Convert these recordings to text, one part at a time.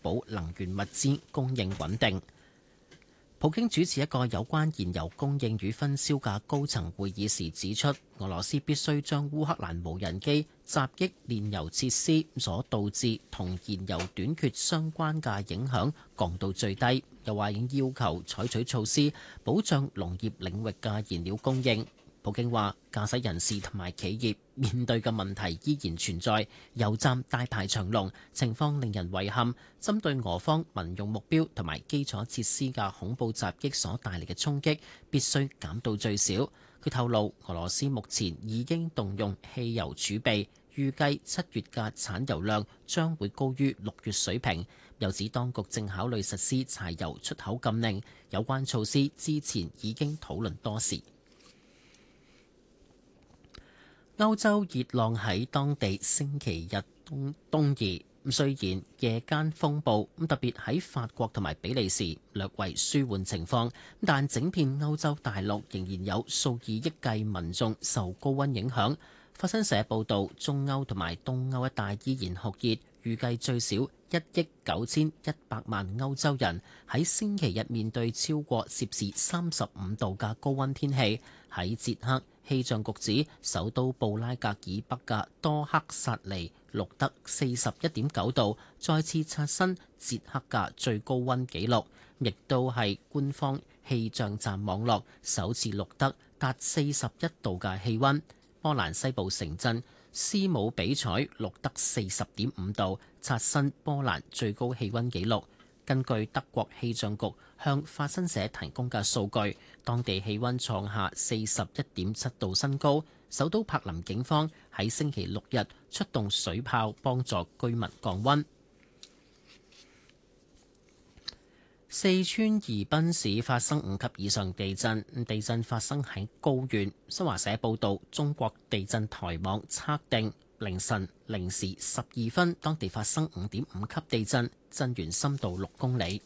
保能源物資供應穩定。普京主持一個有關燃油供應與分銷嘅高層會議時指出，俄羅斯必須將烏克蘭無人機襲擊煉油設施所導致同燃油短缺相關嘅影響降到最低，又話已經要求採取措施保障農業領域嘅燃料供應。普京話：駕駛人士同埋企業面對嘅問題依然存在，油站大排長龍，情況令人遺憾。針對俄方民用目標同埋基礎設施嘅恐怖襲擊所帶嚟嘅衝擊，必須減到最少。佢透露，俄羅斯目前已經動用汽油儲備，預計7月嘅產油量將會高於6月水平。又指當局正考慮實施柴油出口禁令，有關措施之前已經討論多時。歐洲熱浪喺當地星期日東移，雖然夜間風暴特別喺法國同埋比利時略為舒緩情況，但整片歐洲大陸仍然有數以億計民眾受高溫影響。法新社報導，中歐同埋東歐一帶依然酷熱，預計最少1億9100萬歐洲人喺星期日面對超過攝氏35度嘅高溫天氣。喺捷克，氣象局指首都布拉格以北嘅多克薩尼錄得41.9度，再次刷新捷克嘅最高溫紀錄，亦都係官方氣象站網絡首次錄得達41度嘅氣溫。波蘭西部城鎮斯姆比采錄得40.5度，刷新波蘭最高氣溫紀錄。根據德國氣象局向法新社提供嘅數據，當地氣溫創下41.7度新高。首都柏林警方喺星期六日出動水炮幫助居民降溫。四川宜賓市發生5級以上地震，地震發生喺高原。新華社報導，中國地震台網測定凌晨0時12分，當地發生5.5級地震，震源深度6公里。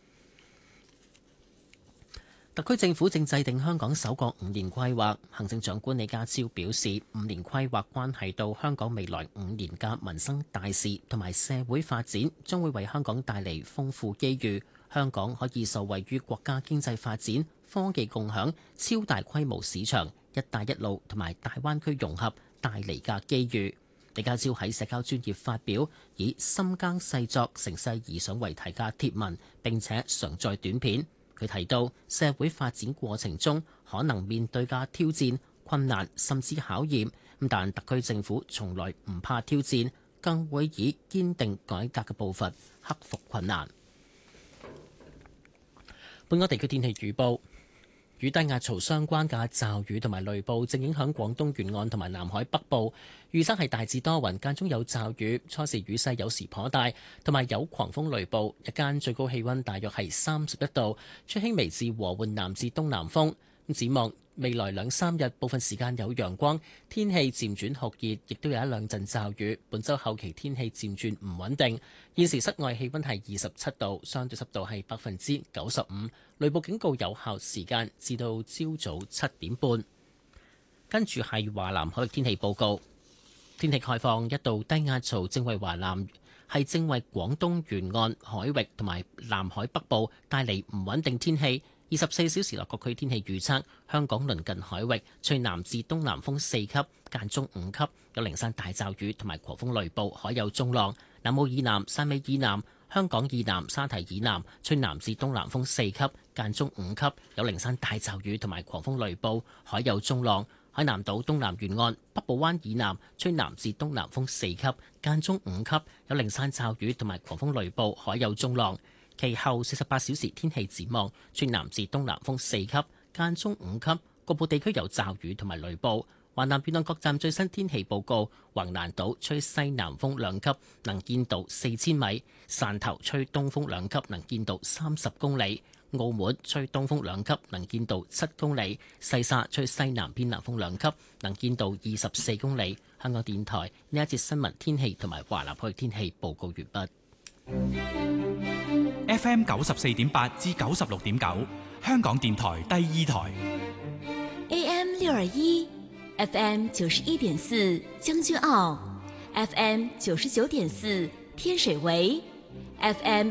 特區政府正制定香港首個5年規劃，行政長官李家超表示，5年規劃關係到香港未來5年嘅民生大事同埋社會發展，將會為香港帶嚟豐富機遇。香港可以受惠於國家經濟發展、科技共享、超大規模市場、一帶一路同埋大灣區融合帶嚟嘅機遇。李家超喺社交專頁發表以深耕細作、乘勢而上為題嘅貼文，並且常載短片。佢提到社會發展過程中可能面對嘅挑戰、困難甚至考驗，但特區政府從來唔怕挑戰，更會以堅定改革嘅步伐克服困難。本港地區天氣預報，與低壓槽相關嘅驟雨同埋雷暴正影響廣東沿岸同埋南海北部，預測係大致多雲，間中有驟雨，初時雨勢有時頗大，同埋有狂風雷暴。日間最高氣溫大約係31度，吹輕微至和緩南至東南風。展望未來2-3日，部分時間有陽光，天氣漸轉酷熱，亦都有一兩陣驟雨。本週後期天氣漸轉唔穩定。現時室外氣溫係27度，相對濕度係95%，雷暴警告有效時間至到朝早7點半。跟住係華南海域天氣報告，天氣概況，一道低壓槽正為正為廣東沿岸海域同埋南海北部帶嚟唔穩定天氣。24小時內各區天氣預測：香港鄰近海域吹南至東南風4級，間中5級，有零散大驟雨同埋狂風雷暴，海有中浪。南澳以南、汕尾以南、香港以南、沙堤以南吹南至東南風4級，間中5級，有零散大驟雨同埋狂風雷暴，海有中浪。海南島東南沿岸、北部灣以南吹南至東南風4級，間中5級，有零散驟雨同埋狂風雷暴，海有中浪。其後48小時天氣展望，吹南至東南風4級，間中5級，局部地區有驟雨同埋雷暴。華南沿岸各站最新天氣報告：橫瀾島吹西南風2級，能見度4000米；汕頭吹東風2級，能見度30公里；澳門吹東風2級，能見度7公里；西沙吹西南偏南風2級，能見度24公里。香港電台呢一節新聞天氣同埋華南海天氣報告完畢。 FM 94.8至96.9，香港電台第2台。 AM 621。FM 91.4將軍澳 ，FM 99.4天水圍 ，FM